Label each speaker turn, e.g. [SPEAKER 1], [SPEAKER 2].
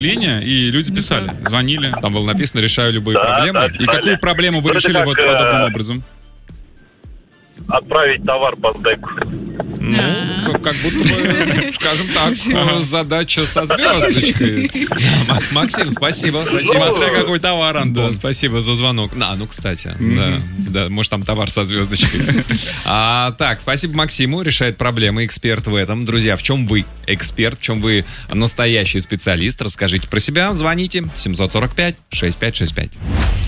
[SPEAKER 1] линия, и люди писали, звонили. Там было написано «Решаю любые проблемы». И какую проблему вы
[SPEAKER 2] Вроде
[SPEAKER 1] решили
[SPEAKER 2] как,
[SPEAKER 1] вот подобным образом?
[SPEAKER 2] Отправить товар по стеку.
[SPEAKER 1] Ну, как будто бы, скажем так, задача со звездочкой.
[SPEAKER 3] Максим, спасибо.
[SPEAKER 1] Смотря какой товар,
[SPEAKER 3] Да,
[SPEAKER 1] Антон.
[SPEAKER 3] спасибо за звонок. Ну, кстати, да, может, там товар со звездочкой. Так, спасибо Максиму, решает проблемы, эксперт в этом. Друзья, в чем вы эксперт, в чем вы настоящий специалист? Расскажите про себя, звоните 745-6565.